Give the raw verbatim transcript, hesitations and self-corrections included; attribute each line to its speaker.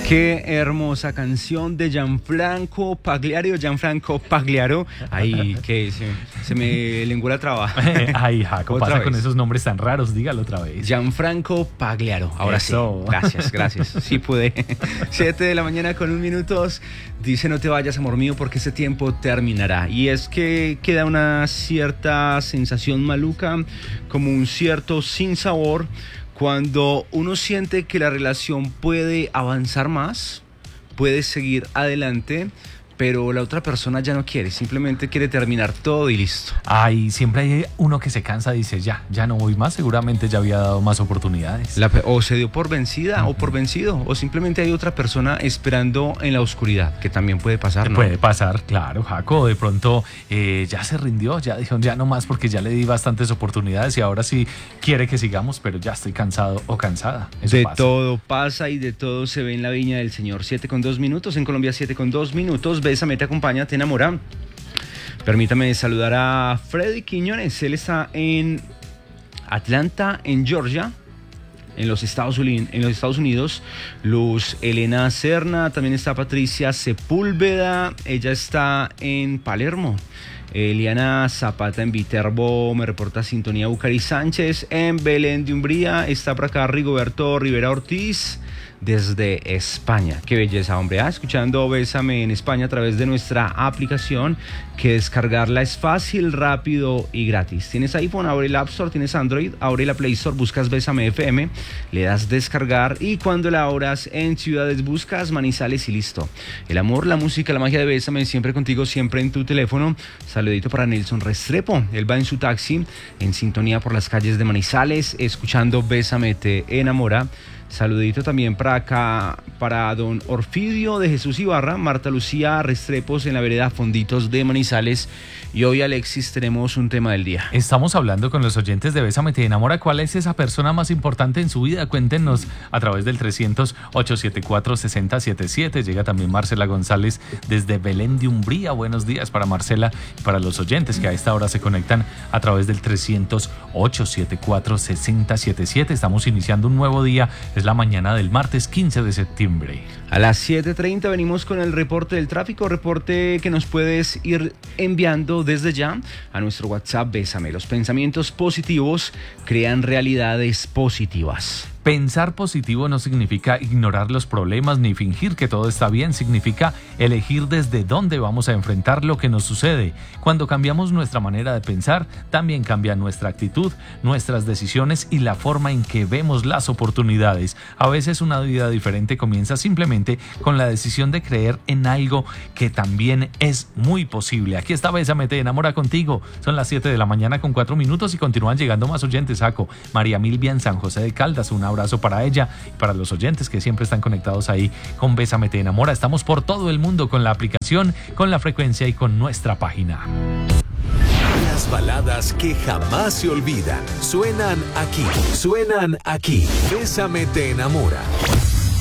Speaker 1: Qué hermosa canción de Gianfranco Pagliaro, Gianfranco Pagliaro. Ay, que se, se me lenguó la traba.
Speaker 2: Ay, Jaco, pasa vez. Con esos nombres tan raros, dígalo otra vez.
Speaker 1: Gianfranco Pagliaro, ahora Eso. sí. Gracias, gracias. Sí pude. Siete de la mañana con un minutos. Dice: no te vayas, amor mío, porque ese tiempo terminará. Y es que queda una cierta sensación maluca, como un cierto sinsabor, cuando uno siente que la relación puede avanzar más, puede seguir adelante, pero la otra persona ya no quiere, simplemente quiere terminar todo y listo.
Speaker 2: Ay, siempre hay uno que se cansa y dice, ya, ya no voy más, seguramente ya había dado más oportunidades.
Speaker 1: La, o se dio por vencida uh-huh. o por vencido, o simplemente hay otra persona esperando en la oscuridad, que también puede pasar, ¿no?
Speaker 2: Puede pasar, claro, Jaco, de pronto eh, ya se rindió, ya dijo, ya no más porque ya le di bastantes oportunidades y ahora sí quiere que sigamos, pero ya estoy cansado o cansada.
Speaker 1: Eso de pasa. Todo pasa y de todo se ve en la viña del Señor. Siete con dos minutos, en Colombia siete con dos minutos. Bésame, te acompaña, te enamora. Permítame saludar a Freddy Quiñones. Él está en Atlanta, en Georgia, en los Estados Unidos. En los Estados Unidos. Luz Elena Serna, también está Patricia Sepúlveda. Ella está en Palermo. Eliana Zapata en Viterbo me reporta sintonía. Bucari Sánchez en Belén de Umbría. Está por acá Rigoberto Rivera Ortiz desde España. Qué belleza, hombre. Ah, escuchando Bésame en España a través de nuestra aplicación, que descargarla es fácil, rápido y gratis. Tienes iPhone, abre el App Store. Tienes Android, abre la Play Store, buscas Bésame F M, le das descargar y cuando la abras en ciudades buscas Manizales y listo. El amor, la música, la magia de Bésame siempre contigo, siempre en tu teléfono. Saludito para Nelson Restrepo. Él va en su taxi en sintonía por las calles de Manizales escuchando Bésame te enamora. Saludito también para acá, para don Orfidio de Jesús Ibarra, Marta Lucía Restrepos en la vereda Fonditos de Manizales. Y hoy, Alexis, tenemos un tema del día.
Speaker 2: Estamos hablando con los oyentes de Bésame te enamora. ¿Cuál es esa persona más importante en su vida? Cuéntenos a través del trescientos, ochocientos setenta y cuatro, sesenta setenta y siete. Llega también Marcela González desde Belén de Umbría. Buenos días para Marcela y para los oyentes que a esta hora se conectan a través del trescientos, ochocientos setenta y cuatro, sesenta setenta y siete. Estamos iniciando un nuevo día. Es la mañana del martes quince de septiembre.
Speaker 1: A las siete treinta venimos con el reporte del tráfico, reporte que nos puedes ir enviando desde ya a nuestro WhatsApp Bésame. Los pensamientos positivos crean realidades positivas.
Speaker 2: Pensar positivo no significa ignorar los problemas ni fingir que todo está bien, significa elegir desde dónde vamos a enfrentar lo que nos sucede. Cuando cambiamos nuestra manera de pensar, también cambia nuestra actitud, nuestras decisiones y la forma en que vemos las oportunidades. A veces una vida diferente comienza simplemente con la decisión de creer en algo que también es muy posible. Aquí está Bésame te enamora contigo. Son las siete de la mañana con cuatro minutos y continúan llegando más oyentes. Jaco, María Milvia en San José de Caldas, un abrazo para ella y para los oyentes que siempre están conectados ahí con Bésame te enamora. Estamos por todo el mundo con la aplicación, con la frecuencia y con nuestra página.
Speaker 3: Las baladas que jamás se olvidan suenan aquí, suenan aquí. Bésame te enamora.